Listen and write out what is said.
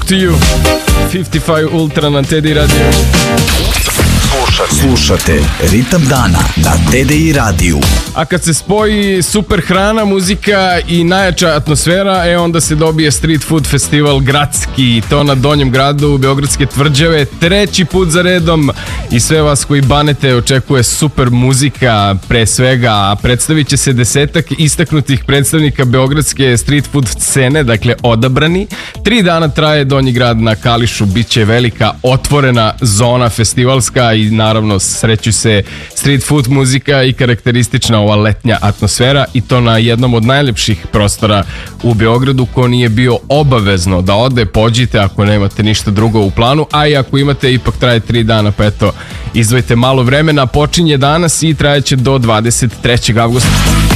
to you. 55 Ultra na TDI Radio. Slušate Ritam dana na TDI radiju. A kad se spoji super hrana, muzika i najjača atmosfera, onda se dobije Street Food Festival gradski, i to na Donjem gradu Beogradske tvrđave, 3. put za redom, i sve vas koji banete očekuje super muzika. Pre svega predstavit će se 10 istaknutih predstavnika beogradske street food scene, dakle odabrani. 3 dana traje Donji grad na Kališu, bit će velika otvorena zona festivalska i naravno sreću se street food muzika i karakteristična ova letnja atmosfera, i to na jednom od najlepših prostora u Beogradu. Ko nije bio, obavezno da ode, pođite ako nemate ništa drugo u planu, a i ako imate, ipak traje 3 dana, pa eto, izdvojite malo vremena. Počinje danas i trajeće do 23. avgusta.